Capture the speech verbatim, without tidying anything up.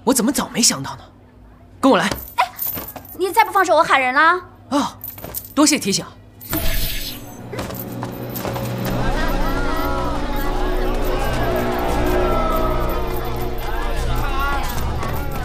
我怎么早没想到呢？跟我来！ 哎，你再不放手，我喊人了。 哦，多谢提醒。